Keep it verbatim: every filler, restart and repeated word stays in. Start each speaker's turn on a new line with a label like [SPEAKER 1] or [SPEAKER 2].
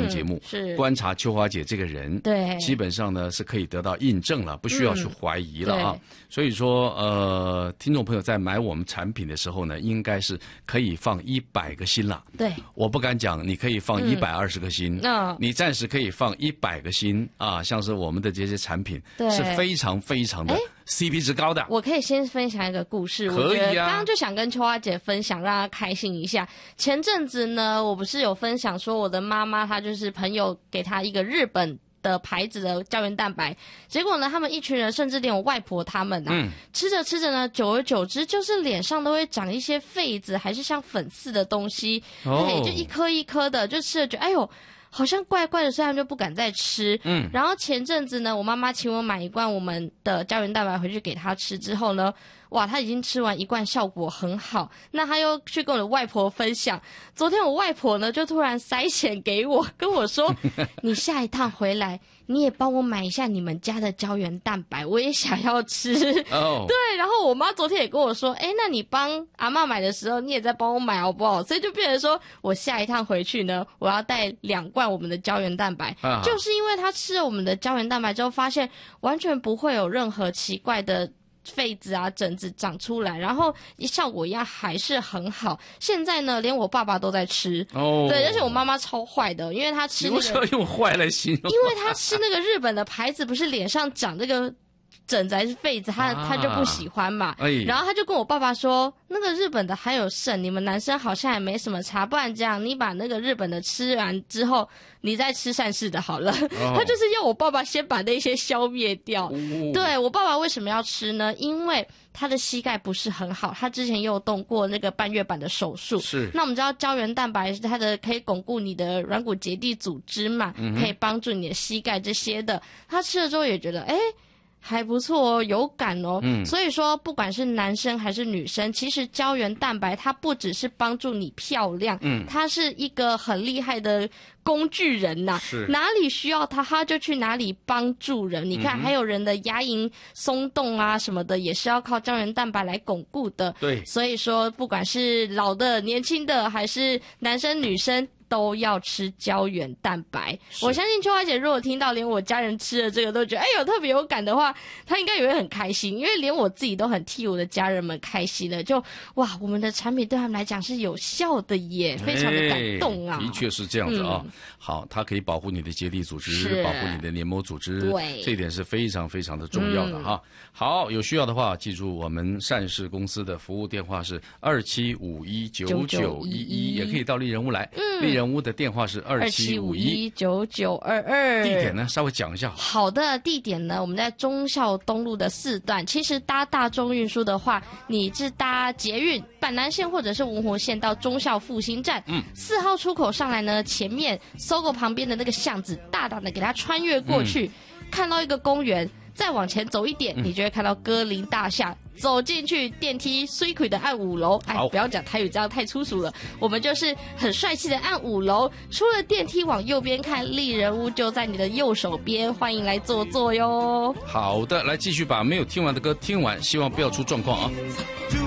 [SPEAKER 1] 节目，
[SPEAKER 2] 嗯、是
[SPEAKER 1] 观察秋华姐这个人，
[SPEAKER 2] 对，
[SPEAKER 1] 基本上呢是可以得到印证了，不需要去怀疑了啊。
[SPEAKER 2] 嗯、
[SPEAKER 1] 所以说，呃，听众朋友在买我们产品的时候呢，应该是可以放一百个心了。
[SPEAKER 2] 对，
[SPEAKER 1] 我不敢讲你可以放一百二十个心，
[SPEAKER 2] 嗯，
[SPEAKER 1] 你暂时可以放一百个心啊，像是我们的这些产品是非常非常的 C P 值高的。
[SPEAKER 2] 我可以先分享一个故事，
[SPEAKER 1] 可以啊。
[SPEAKER 2] 我觉得刚刚就想跟秋花姐分享，让她开心一下。前阵子呢，我不是有分享说我的妈妈她就是朋友给她一个日本的牌子的胶原蛋白，结果呢，他们一群人，甚至连我外婆他们啊，嗯、吃着吃着呢，久而久之，就是脸上都会长一些痱子，还是像粉刺的东西，哦、哎，就一颗一颗的，就吃了觉得哎呦。好像怪怪的，所以他们就不敢再吃。嗯，然后前阵子呢，我妈妈请我买一罐我们的胶原蛋白回去给她吃之后呢，哇，她已经吃完一罐，效果很好。那她又去跟我的外婆分享。昨天我外婆呢就突然塞钱给我，跟我说：“你下一趟回来，你也帮我买一下你们家的胶原蛋白，我也想要吃。”哦，对。然后我妈昨天也跟我说：“哎，那你帮阿嬷买的时候，你也再帮我买好不好？”所以就变成说我下一趟回去呢，我要带两罐。我们的胶原蛋白，啊、就是因为他吃了我们的胶原蛋白之后，发现完全不会有任何奇怪的痱子啊、疹子长出来，然后效果一样还是很好。现在呢，连我爸爸都在吃，哦，对，而且我妈妈超坏的，因为她吃、那个，
[SPEAKER 1] 你为什么用坏来形容？
[SPEAKER 2] 因为她吃那个日本的牌子，不是脸上长这个。疹子还是痱子，他他就不喜欢嘛，哎、然后他就跟我爸爸说，那个日本的还有剩，你们男生好像也没什么差，不然这样，你把那个日本的吃完之后，你再吃善事的好了。哦、他就是要我爸爸先把那些消灭掉。哦、对我爸爸为什么要吃呢？因为他的膝盖不是很好，他之前也有动过那个半月板的手术。是，那我们知道胶原蛋白是它的可以巩固你的软骨结缔组织嘛，嗯、可以帮助你的膝盖这些的。他吃了之后也觉得，哎。还不错哦，有感哦。嗯，所以说不管是男生还是女生，其实胶原蛋白它不只是帮助你漂亮，嗯，它是一个很厉害的工具人呐、啊。是，哪里需要它，它就去哪里帮助人。你看，嗯、还有人的牙龈松动啊什么的，也是要靠胶原蛋白来巩固的。对，所以说不管是老的、年轻的，还是男生女生。都要吃胶原蛋白。我相信秋花姐如果听到连我家人吃了这个都觉得哎呦特别有感的话，她应该也会很开心，因为连我自己都很替我的家人们开心的。就哇，我们的产品对他们来讲是有效的耶，非常的感动啊。
[SPEAKER 1] 的确是这样子啊。嗯、好，它可以保护你的结缔组织，保护你的黏膜组织，对，这一点是非常非常的重要的哈。嗯、好，有需要的话，记住我们善事公司的服务电话是二七五一九九一一，也可以到丽人屋来。嗯，丽人人屋的电话是二七五一
[SPEAKER 2] 九九二二，
[SPEAKER 1] 地点呢稍微讲一下。
[SPEAKER 2] 好的，地点呢我们在忠孝东路的四段。其实搭大众运输的话，你是搭捷运板南线或者是文湖线到忠孝复兴站，嗯，四号出口上来呢，前面搜狗旁边的那个巷子，大胆的给它穿越过去，嗯、看到一个公园。再往前走一点，嗯、你就会看到歌林大厦。走进去，电梯衰亏的按五楼。哎，不要讲台语，这样太粗俗了。我们就是很帅气的按五楼。出了电梯往右边看，丽人屋就在你的右手边，欢迎来坐坐哟。
[SPEAKER 1] 好的，来继续把没有听完的歌听完，希望不要出状况啊。